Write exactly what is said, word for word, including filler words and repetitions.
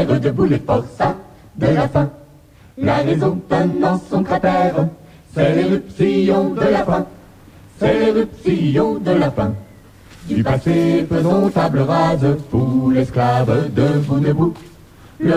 terre, debout les forçats de la faim. La raison tenant son cratère, c'est l'éruption de la faim, c'est l'éruption de la faim. Du passé faisons table rase, pour l'esclave debout, debout.